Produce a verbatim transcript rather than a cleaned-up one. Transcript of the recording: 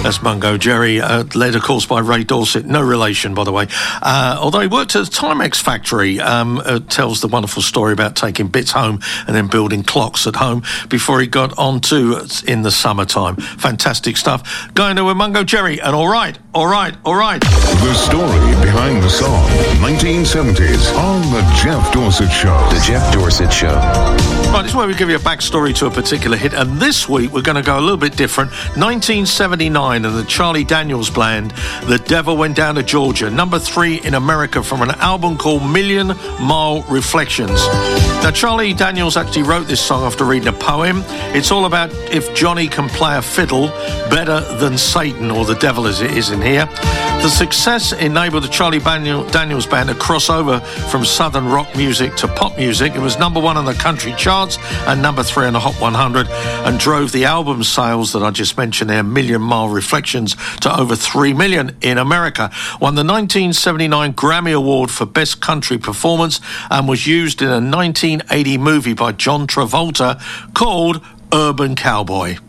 That's Mungo Jerry, uh, led, of course, by Ray Dorset. No relation, by the way. Uh, although he worked at the Timex factory, um, uh, tells the wonderful story about taking bits home and then building clocks at home before he got on to In the Summertime. Fantastic stuff. Going to with Mungo Jerry, and all right, all right, all right. The story behind the song, nineteen seventies, on The Jeff Dorset Show. The Jeff Dorset Show. Right, this is where we give you a backstory to a particular hit, and this week we're going to go a little bit different. nineteen seventy-nine, and the Charlie Daniels Band, The Devil Went Down to Georgia, number three in America from an album called Million Mile Reflections. Now, Charlie Daniels actually wrote this song after reading a poem. It's all about if Johnny can play a fiddle better than Satan, or the devil as it is in here. The success enabled the Charlie Daniels Band to cross over from southern rock music to pop music. It was number one on the country charts and number three on the Hot one hundred, and drove the album sales that I just mentioned there, Million Mile Reflections, to over three million in America. Won the nineteen seventy-nine Grammy Award for Best Country Performance and was used in a nineteen eighty movie by John Travolta called Urban Cowboy.